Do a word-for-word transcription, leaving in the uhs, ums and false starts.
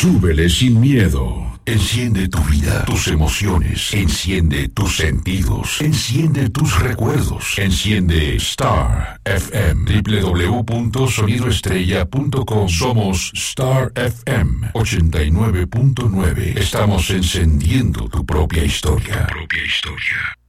Súbele sin miedo. Enciende tu vida, tus emociones. Enciende tus sentidos. Enciende tus recuerdos. Enciende Star F M. doble u doble u doble u punto sonido estrella punto com. Somos Star F M ochenta y nueve punto nueve. Estamos encendiendo tu propia historia. Tu propia historia.